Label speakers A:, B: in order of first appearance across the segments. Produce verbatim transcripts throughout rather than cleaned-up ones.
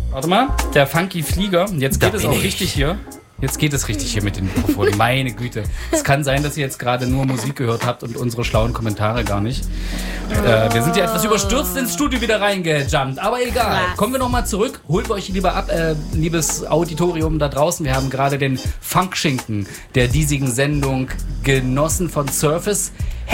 A: Warte mal, der Funky Flieger. Jetzt geht
B: Da
A: es
B: bin
A: auch
B: ich.
A: richtig hier. Jetzt geht es richtig hier mit den Mikrofonen. Meine Güte. Es kann sein, dass ihr jetzt gerade nur Musik gehört habt und unsere schlauen Kommentare gar nicht. Äh, wir sind ja etwas überstürzt ins Studio wieder reingejumpt. Aber egal.
C: Krass.
A: Kommen wir nochmal zurück. Holt euch lieber ab, äh, liebes Auditorium da draußen. Wir haben gerade den Funkschinken der diesigen Sendung genossen von Surface.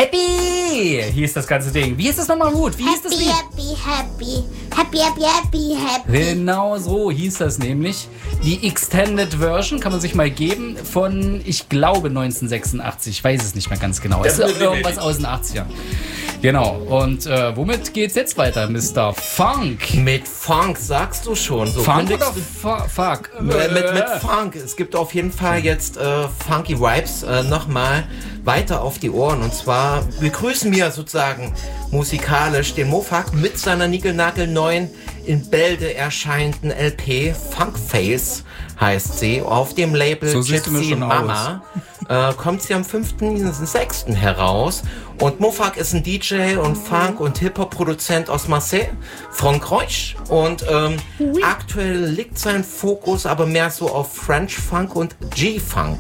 A: Happy hieß das ganze Ding. Wie hieß das nochmal gut? Wie hieß das
C: Happy,
A: Lied?
C: happy, happy. Happy, happy, happy, happy.
A: Genau so hieß das nämlich. Die Extended Version kann man sich mal geben von, ich glaube, neunzehnhundertsechsundachtzig. Ich weiß es nicht mehr ganz genau. Es ist irgendwas aus den achtzigern. Genau. Und äh, womit geht's jetzt weiter, Mister Funk?
B: Mit Funk sagst du schon. So
A: Funk
B: kündigst
A: oder
B: du-
A: Fu- Fuck?
B: Äh, mit, mit Funk. Es gibt auf jeden Fall jetzt äh, Funky Vibes äh, nochmal weiter auf die Ohren. Und zwar begrüßen wir sozusagen musikalisch den Mofak mit seiner niegelnagelneuen in Bälde erscheinenden L P Funkface heißt sie. Auf dem Label
A: So siehst du mir
B: Gypsy
A: schon
B: Mama äh, kommt sie am fünften sechsten heraus. Und Mofak ist ein D J und Funk- und Hip-Hop-Produzent aus Marseille, Frankreich. Und ähm, aktuell liegt sein Fokus aber mehr so auf French Funk und G-Funk.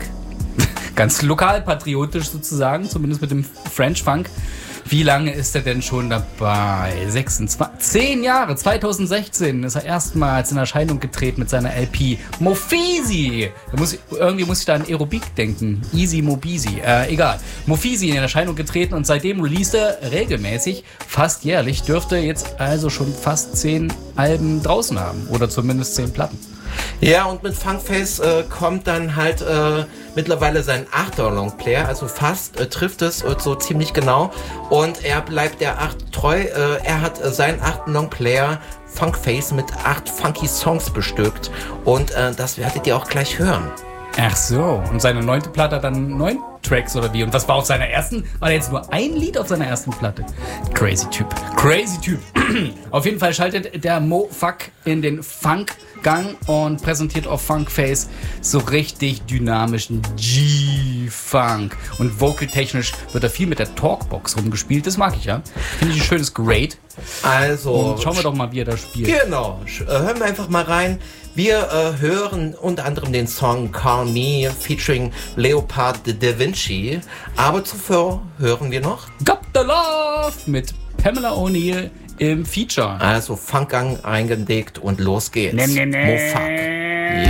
A: Ganz lokalpatriotisch sozusagen, zumindest mit dem French Funk. Wie lange ist er denn schon dabei? sechsundzwanzig, zehn Jahre, zweitausendsechzehn ist er erstmals in Erscheinung getreten mit seiner L P Mofisi. Da muss ich, irgendwie muss ich da an Aerobik denken. Easy Mobisi. Äh, egal. Mofisi in Erscheinung getreten und seitdem released er regelmäßig, fast jährlich, dürfte jetzt also schon fast zehn Alben draußen haben. Oder zumindest zehn Platten.
B: Ja, und mit Funkface äh, kommt dann halt äh, mittlerweile sein achter Longplayer, also fast äh, trifft es äh, so ziemlich genau. Und er bleibt der acht treu. Äh, er hat äh, seinen achten Longplayer Funkface mit acht funky Songs bestückt. Und äh, das werdet ihr auch gleich hören.
A: Ach so, und seine neunte Platte hat dann neun Tracks oder wie? Und was war auf seiner ersten? War da jetzt nur ein Lied auf seiner ersten Platte? Crazy Typ. Crazy Typ. Auf jeden Fall schaltet der Mofak in den Funk-Gang und präsentiert auf Funkface so richtig dynamischen G-Funk. Und vocaltechnisch wird da viel mit der Talkbox rumgespielt. Das mag ich, ja. Finde ich ein schönes Grade.
B: Also,
A: Und schauen wir doch mal, wie er da spielt.
B: Genau, Sch- äh, hören wir einfach mal rein. Wir äh, hören unter anderem den Song Call Me featuring Leopard Da Vinci. Aber zuvor hören wir noch,
A: Got the Love mit Pamela O'Neill im Feature.
B: also Funkgang eingelegt und los geht's.
A: Nem, nem, nem.
B: Mofak.